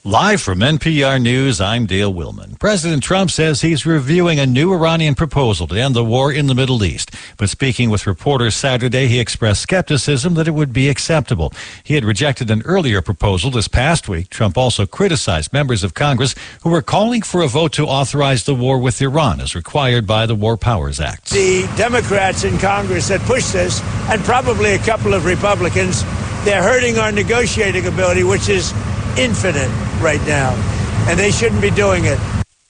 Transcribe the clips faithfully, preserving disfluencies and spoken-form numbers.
Live from N P R News, I'm Dale Willman. President Trump says he's reviewing a new Iranian proposal to end the war in the Middle East. But speaking with reporters Saturday, he expressed skepticism that it would be acceptable. He had rejected an earlier proposal this past week. Trump also criticized members of Congress who were calling for a vote to authorize the war with Iran as required by the War Powers Act. The Democrats in Congress that pushed this, and probably a couple of Republicans, they're hurting our negotiating ability, which is infinite right now, and they shouldn't be doing it.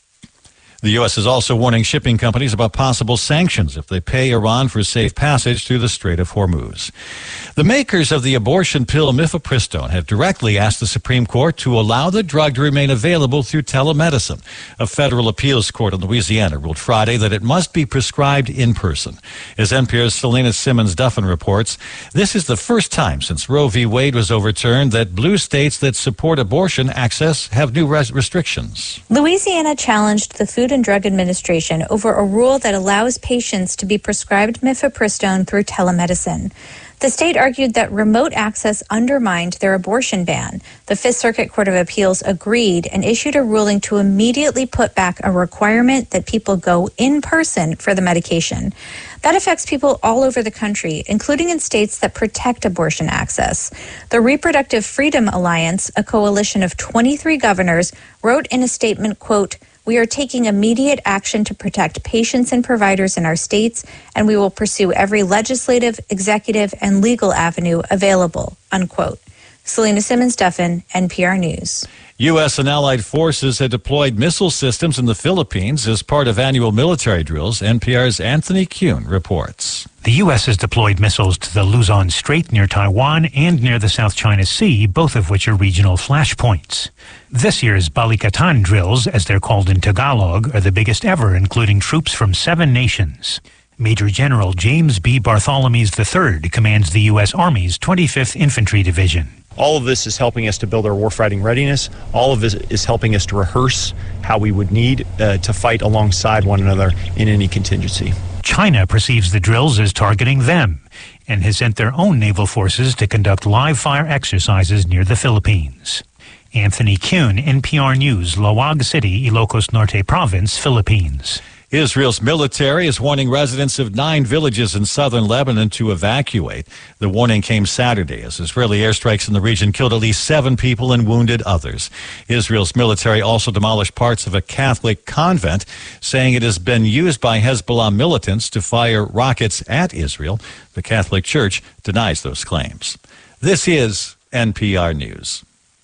The U S is also warning shipping companies about possible sanctions if they pay Iran for safe passage through the Strait of Hormuz. The makers of the abortion pill mifepristone have directly asked the Supreme Court to allow the drug to remain available through telemedicine. A federal appeals court in Louisiana ruled Friday that it must be prescribed in person. As N P R's Selena Simmons-Duffin reports, this is the first time since Roe v. Wade was overturned that blue states that support abortion access have new res- restrictions. Louisiana challenged the Food and Drug Administration over a rule that allows patients to be prescribed mifepristone through telemedicine. The state argued that remote access undermined their abortion ban. The Fifth Circuit Court of Appeals agreed and issued a ruling to immediately put back a requirement that people go in person for the medication. That affects people all over the country, including in states that protect abortion access. The Reproductive Freedom Alliance, a coalition of twenty-three governors, wrote in a statement, quote, "We are taking immediate action to protect patients and providers in our states, and we will pursue every legislative, executive, and legal avenue available," unquote. Selena Simmons-Duffin, N P R News. U S and allied forces had deployed missile systems in the Philippines as part of annual military drills. N P R's Anthony Kuhn reports. The U S has deployed missiles to the Luzon Strait near Taiwan and near the South China Sea, both of which are regional flashpoints. This year's Balikatan drills, as they're called in Tagalog, are the biggest ever, including troops from seven nations. Major General James B. Bartholomew the third commands the U S. Army's twenty-fifth Infantry Division. All of this is helping us to build our warfighting readiness. All of this is helping us to rehearse how we would need uh, to fight alongside one another in any contingency. China perceives the drills as targeting them and has sent their own naval forces to conduct live-fire exercises near the Philippines. Anthony Kuhn, N P R News, Laoag City, Ilocos Norte Province, Philippines. Israel's military is warning residents of nine villages in southern Lebanon to evacuate. The warning came Saturday as Israeli airstrikes in the region killed at least seven people and wounded others. Israel's military also demolished parts of a Catholic convent, saying it has been used by Hezbollah militants to fire rockets at Israel. The Catholic Church denies those claims. This is N P R News.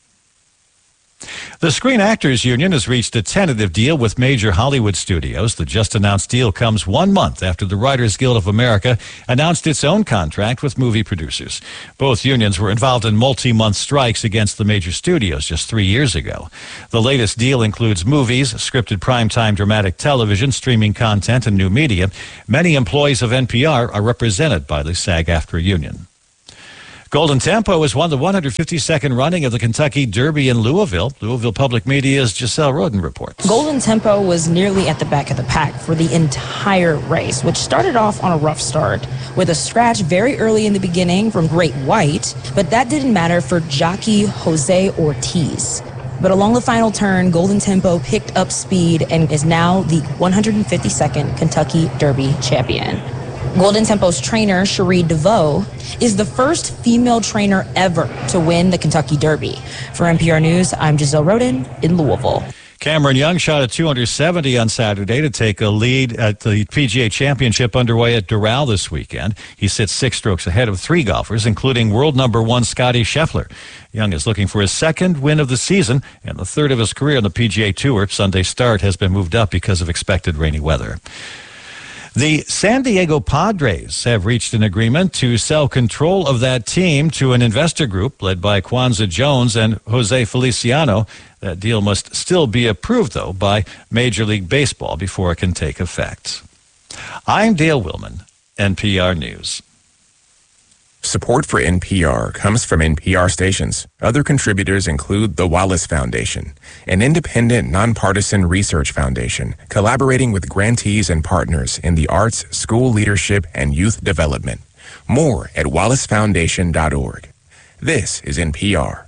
The Screen Actors Union has reached a tentative deal with major Hollywood studios. The just-announced deal comes one month after the Writers Guild of America announced its own contract with movie producers. Both unions were involved in multi-month strikes against the major studios just three years ago. The latest deal includes movies, scripted primetime dramatic television, streaming content, and new media. Many employees of N P R are represented by the SAG-AFTRA union. Golden Tempo has won the one hundred fifty-second running of the Kentucky Derby in Louisville. Louisville Public Media's Giselle Roden reports. Golden Tempo was nearly at the back of the pack for the entire race, which started off on a rough start with a scratch very early in the beginning from Great White, but that didn't matter for jockey Jose Ortiz. But along the final turn, Golden Tempo picked up speed and is now the one hundred fifty-second Kentucky Derby champion. Golden Tempo's trainer, Cherie DeVoe, is the first female trainer ever to win the Kentucky Derby. For N P R News, I'm Giselle Roden in Louisville. Cameron Young shot a two under seventy on Saturday to take a lead at the P G A Championship underway at Doral this weekend. He sits six strokes ahead of three golfers, including world number one Scotty Scheffler. Young is looking for his second win of the season and the third of his career on the P G A Tour. Sunday's start has been moved up because of expected rainy weather. The San Diego Padres have reached an agreement to sell control of that team to an investor group led by Kwanzaa Jones and Jose Feliciano. That deal must still be approved, though, by Major League Baseball before it can take effect. I'm Dale Willman, N P R News. Support for N P R comes from N P R stations. Other contributors include the Wallace Foundation, an independent, nonpartisan research foundation collaborating with grantees and partners in the arts, school leadership, and youth development. More at wallace foundation dot org. This is N P R.